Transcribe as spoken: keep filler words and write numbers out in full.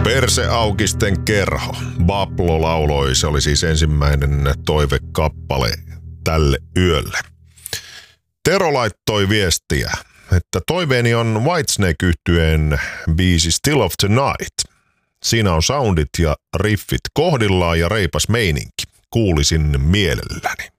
Perseaukisten kerho. Bablo lauloi, se oli siis ensimmäinen toivekappale tälle yölle. Tero laittoi viestiä, että toiveeni on Whitesnake-yhtyeen biisi Still of Tonight. Siinä on soundit ja riffit kohdillaan ja reipas meininki. Kuulisin mielelläni.